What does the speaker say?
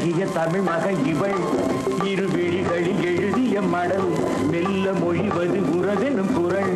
அழகிய தமிழ் மகள் இவள் இரு விழிகளில் எழுதிய மடல் மெல்ல மொழிவது உறவெனும் குரல்